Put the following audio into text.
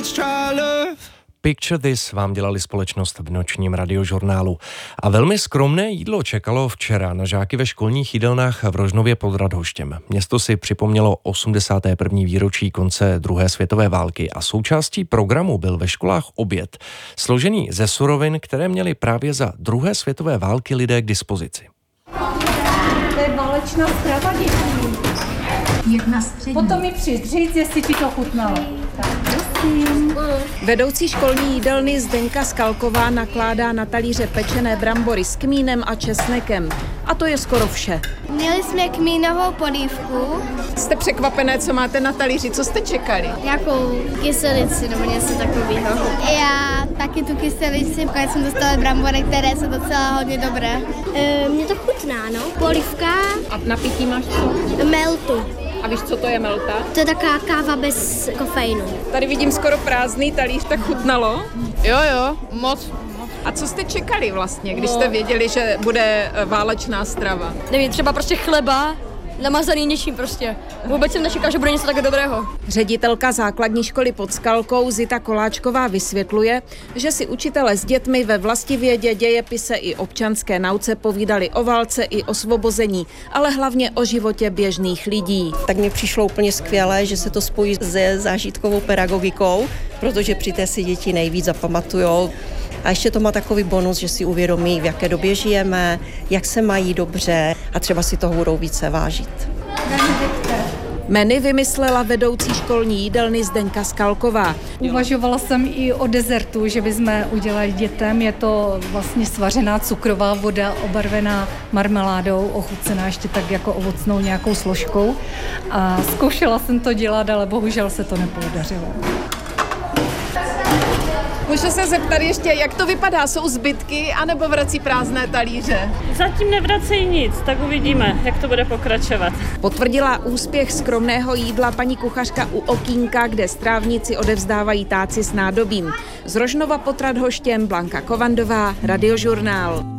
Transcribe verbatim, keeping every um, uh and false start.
let's try love. Picture This vám dělali společnost v nočním radiožurnálu. A velmi skromné jídlo čekalo včera na žáky ve školních jídelnách v Rožnově pod Radhoštěm. Město si připomnělo osmdesáté první výročí konce druhé světové války a součástí programu byl ve školách oběd, složený ze surovin, které měli právě za druhé světové války lidé k dispozici. To je válečná strava, dětí. Jedna střední. Potom mi přijď říct, jestli ti to chutnalo. Tak, prosím. Vedoucí školní jídelny Zdenka Skalková nakládá na talíře pečené brambory s kmínem a česnekem. A to je skoro vše. Měli jsme kmínovou polívku. Jste překvapené, co máte na talíři, co jste čekali? Nějakou kyselici nebo něco takového. Já taky tu kyselici, když jsem dostala brambory, které jsou docela hodně dobré. E, mně to chutná, no. Polívka. A na pití máš co? Meltu. A víš, co to je melta? To je taková káva bez kofeinu. Tady vidím skoro prázdný talíř, tak chutnalo? Jo, jo, moc. A co jste čekali vlastně, když jste věděli, že bude válečná strava? Nevím, třeba prostě chleba, namazaný něčím prostě. Vůbec jsem nečekal, že bude něco tak dobrého. Ředitelka základní školy pod Skalkou Zita Koláčková vysvětluje, že si učitelé s dětmi ve vlastivědě, dějepise i občanské nauce povídali o válce i osvobození, ale hlavně o životě běžných lidí. Tak mi přišlo úplně skvělé, že se to spojí se zážitkovou pedagogikou, protože při té si děti nejvíc zapamatujou. A ještě to má takový bonus, že si uvědomí, v jaké době žijeme, jak se mají dobře a třeba si toho budou více vážit. Menu vymyslela vedoucí školní jídelny Zdenka Skalková. Uvažovala jsem i o dezertu, že bychom udělali dětem. Je to vlastně svařená cukrová voda, obarvená marmeládou, ochucená ještě tak jako ovocnou nějakou složkou. A zkoušela jsem to dělat, ale bohužel se to nepodařilo. Můžu se zeptat ještě, jak to vypadá? Jsou zbytky anebo vrací prázdné talíře? Zatím nevracejí nic, tak uvidíme, jak to bude pokračovat. Potvrdila úspěch skromného jídla paní kuchařka u okýnka, kde strávníci odevzdávají táci s nádobím. Z Rožnova pod Radhoštěm Blanka Kovandová, Radiožurnál.